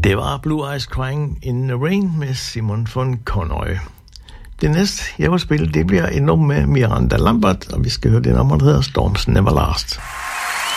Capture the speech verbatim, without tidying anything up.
Det var Blue Eyes Crying in the Rain med Simon von Connoy. Det næste, jeg vil spille, det bliver endnu med Miranda Lambert, og vi skal høre det nummer, der hedder Storms Never Last.